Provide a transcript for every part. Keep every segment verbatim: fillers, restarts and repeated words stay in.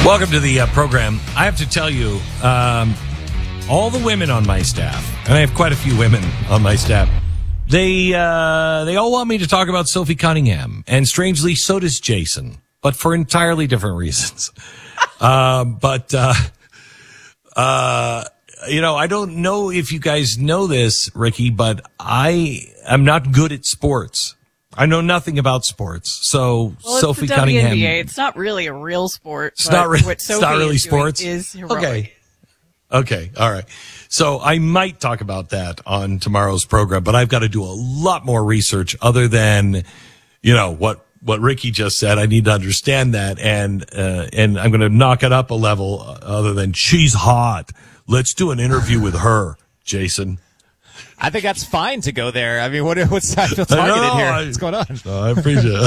Welcome to the uh, program. I have to tell you, um, all the women on my staff, and I have quite a few women on my staff, they uh, they all want me to talk about Sophie Cunningham, and strangely, so does Jason, but for entirely different reasons. uh, but uh, uh, you know, I don't know if you guys know this, Ricky, but I am not good at sports. I know nothing about sports, so well, Sophie it's the Cunningham. W N B A. It's not really a real sport. It's not, re- what it's Sophie not really is doing sports. Is heroic. Okay. Okay. All right. So I might talk about that on tomorrow's program, but I've got to do a lot more research other than, you know, what, what Ricky just said. I need to understand that. And, uh, and I'm going to knock it up a level other than she's hot. Let's do an interview with her, Jason. I think that's fine to go there. I mean, what, what's I feel targeted know, here? I, What's going on? No, I appreciate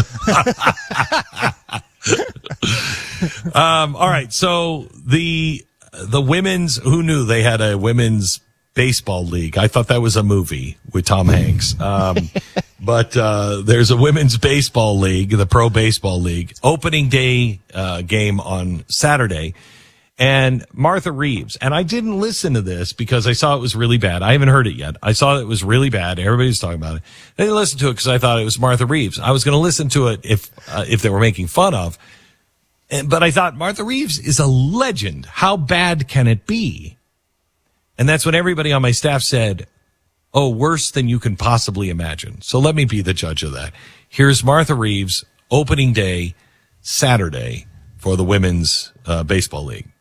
it. um, all right. So the, the women's, who knew they had a women's baseball league? I thought that was a movie with Tom Hanks. Um, but, uh, there's a women's baseball league, the Pro Baseball League, opening day, uh, game on Saturday. And Martha Reeves, and I didn't listen to this because I saw it was really bad. I haven't heard it yet. I saw it was really bad. Everybody's talking about it. I didn't listen to it because I thought it was Martha Reeves. I was going to listen to it if uh, if they were making fun of. And, but I thought Martha Reeves is a legend. How bad can it be? And that's when everybody on my staff said, oh, worse than you can possibly imagine. So let me be the judge of that. Here's Martha Reeves, opening day, Saturday, for the Women's uh, Baseball League.